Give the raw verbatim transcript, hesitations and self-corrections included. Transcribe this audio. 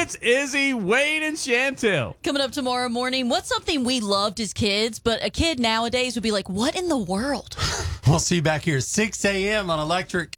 It's Izzy, Wade, and Chantel. Coming up tomorrow morning, what's something we loved as kids, but a kid nowadays would be like, what in the world? We'll see you back here at six a.m. on Electric.